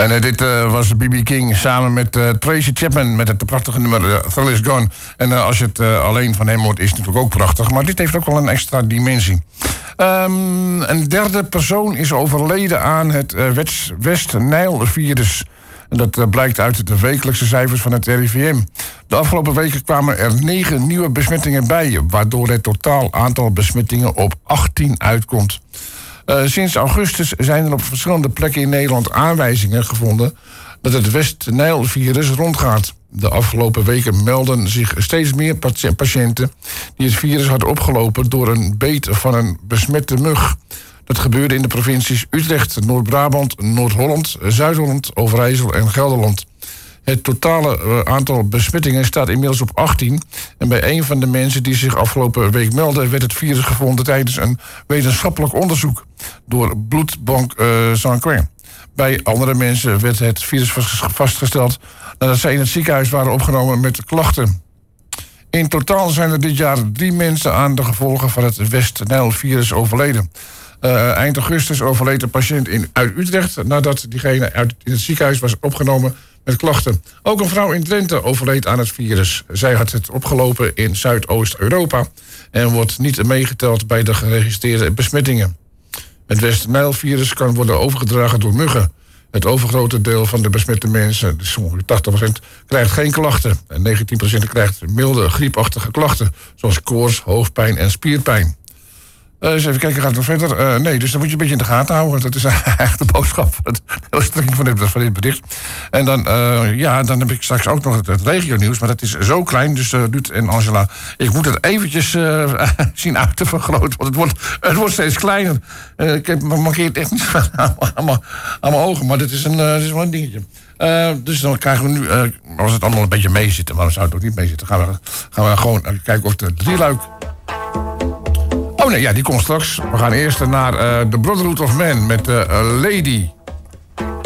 En dit was B.B. King samen met Tracy Chapman met het prachtige nummer Thrill Is Gone. En als je het alleen van hem hoort, is het natuurlijk ook prachtig. Maar dit heeft ook wel een extra dimensie. Een derde persoon is overleden aan het West-Nijl-virus. En dat blijkt uit de wekelijkse cijfers van het RIVM. De afgelopen weken kwamen er 9 nieuwe besmettingen bij, waardoor het totaal aantal besmettingen op 18 uitkomt. Sinds augustus zijn er op verschillende plekken in Nederland aanwijzingen gevonden dat het West-Nijl-virus rondgaat. De afgelopen weken melden zich steeds meer patiënten die het virus hadden opgelopen door een beet van een besmette mug. Dat gebeurde in de provincies Utrecht, Noord-Brabant, Noord-Holland, Zuid-Holland, Overijssel en Gelderland. Het totale aantal besmettingen staat inmiddels op 18. En bij een van de mensen die zich afgelopen week meldden werd het virus gevonden tijdens een wetenschappelijk onderzoek door Bloedbank Sanquin. Bij andere mensen werd het virus vastgesteld nadat zij in het ziekenhuis waren opgenomen met klachten. In totaal zijn er dit jaar 3 mensen aan de gevolgen van het West-Nijl-virus overleden. Eind augustus overleed een patiënt uit Utrecht nadat diegene in het ziekenhuis was opgenomen met klachten. Ook een vrouw in Drenthe overleed aan het virus. Zij had het opgelopen in Zuidoost-Europa en wordt niet meegeteld bij de geregistreerde besmettingen. Het West-Nijl-virus kan worden overgedragen door muggen. Het overgrote deel van de besmette mensen, dus ongeveer 80%, krijgt geen klachten. En 19% krijgt milde griepachtige klachten, zoals koorts, hoofdpijn en spierpijn. Dus even kijken, gaat het nog verder? Nee, dus dan moet je een beetje in de gaten houden. Dat is eigenlijk de boodschap van de strekking van dit bericht. En dan, dan heb ik straks ook nog het regionieuws. Maar dat is zo klein, dus Ruud en Angela, ik moet het eventjes zien uit te vergroten. Want het wordt steeds kleiner. Ik markeer echt niet aan mijn ogen, maar dit is wel een dingetje. Dus dan krijgen we nu, als het allemaal een beetje mee zit, waarom zou het ook niet mee zitten, gaan we gewoon kijken of de drieluik. Oh nee, ja, die komt straks. We gaan eerst naar The Brotherhood of Man met Lady.